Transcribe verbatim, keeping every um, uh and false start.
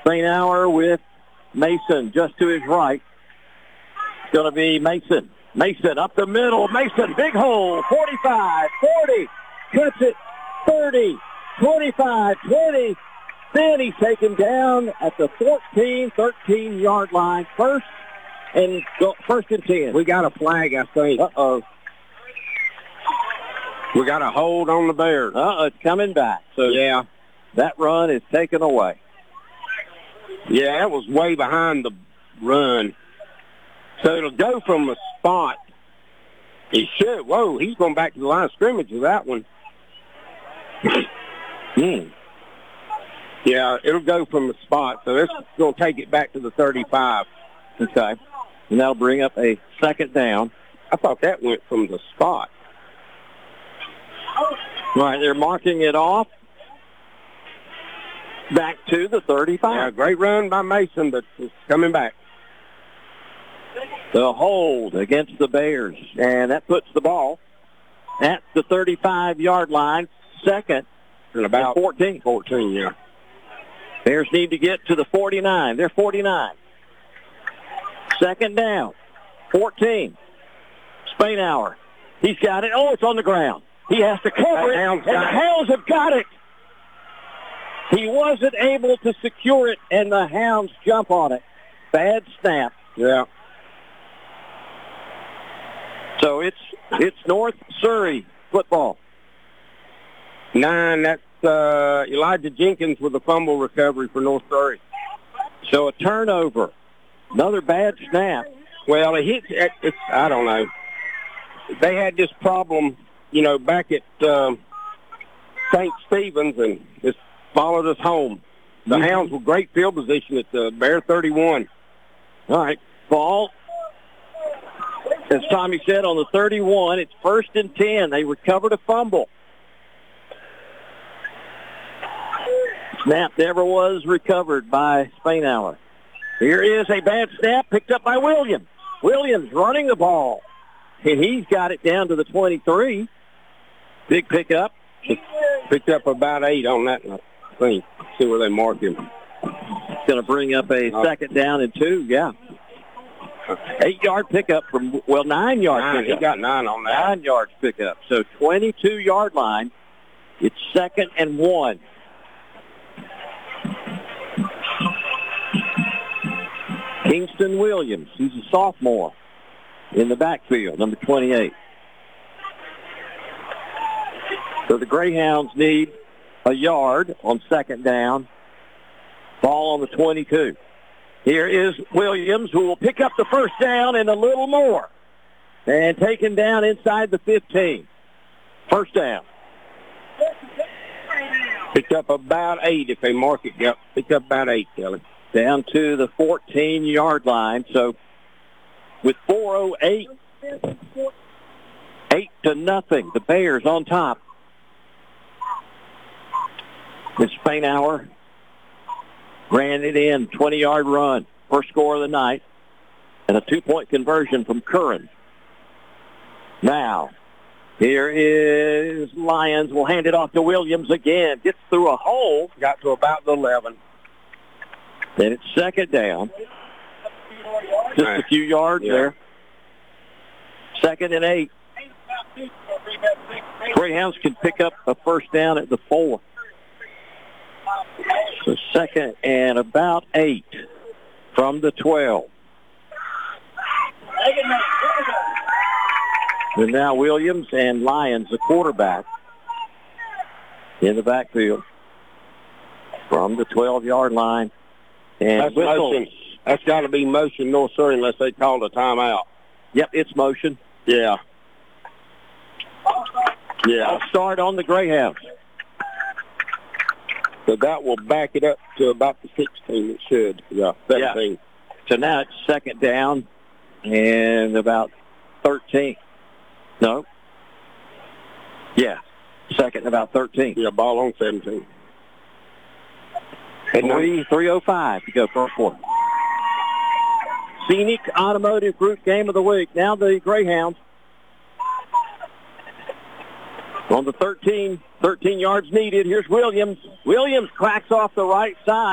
Spainhour with Mason just to his right. It's going to be Mason. Mason up the middle. Mason, big hole. forty-five, forty. Cuts it. thirty, twenty-five, twenty. Then he's taken down at the fourteen, thirteen-yard line. First and go, first and ten. We got a flag, I think. Uh-oh. We got a hold on the Bears. Uh-oh, it's coming back. So yeah, that run is taken away. Yeah, it was way behind the run. So it'll go from a spot. He should. Whoa, he's going back to the line of scrimmage with that one. Hmm. Yeah, it'll go from the spot. So it's going to take it back to the thirty-five. Okay. And that'll bring up a second down. I thought that went from the spot. All right, they're marking it off. Back to the thirty-five. Yeah, great run by Mason, but it's coming back. The hold against the Bears, and that puts the ball at the thirty-five-yard line, second and about fourteen. fourteen, yeah. Bears need to get to the forty-nine. They're forty-nine. Second down, fourteen. Spainhour. He's got it. Oh, it's on the ground. He has to cover it, and the Hounds have got it. He wasn't able to secure it, and the Hounds jump on it. Bad snap. Yeah. So it's it's North Surrey football. Nine, that's uh, Elijah Jenkins with a fumble recovery for North Surrey. So a turnover. Another bad snap. Well, it hits, it's, I don't know. They had this problem, you know, back at um, Saint Stephen's, and it's followed us home. The mm-hmm. Hounds were great field position at the Bear thirty-one. All right, ball. As Tommy said, on the thirty-one, it's first and ten. They recovered a fumble. Snap never was recovered by Spainhour. Here is a bad snap picked up by Williams. Williams running the ball. And he's got it down to the twenty-three. Big pickup. Picked up about eight on that, I think. See where they mark him. It's going to bring up a oh. second down and two, yeah. Eight-yard pickup from, well, nine-yard nine, pickup. He got nine on that. Nine yards pickup. So twenty-two-yard line. It's second and one. Kingston Williams, he's a sophomore in the backfield, number twenty-eight. So the Greyhounds need a yard on second down. Ball on the twenty-two. Here is Williams, who will pick up the first down and a little more. And taken down inside the fifteen. First down. Picked up about eight if they mark it. Yep, picked up about eight, Kelly. Down to the fourteen-yard line. So with four oh eight, eight to nothing, the Bears on top. It's Spainhour. Ran it in, twenty-yard run. First score of the night. And a two-point conversion from Curran. Now, here is Lyons. Will hand it off to Williams again. Gets through a hole. Got to about the eleven. Then it's second down. Just right. a few yards yeah. there. Second and eight. Greyhounds can pick up a first down at the four. So second and about eight from the twelve. And now Williams and Lyons, the quarterback, in the backfield from the twelve-yard line. And That's motion. That's got to be motion North Surrey unless they called a timeout. Yep, it's motion. Yeah. Yeah. I'll start on the Greyhounds. So that will back it up to about the sixteen. It should. Yeah, seventeen. Yeah. So now it's second down and about thirteen. No. Yeah, second and about thirteen. Yeah, ball on seventeen. Three, three oh five to go first quarter. Scenic Automotive Group game of the week. Now the Greyhounds on the thirteen, thirteen yards needed. Here's Williams. Williams cracks off the right side.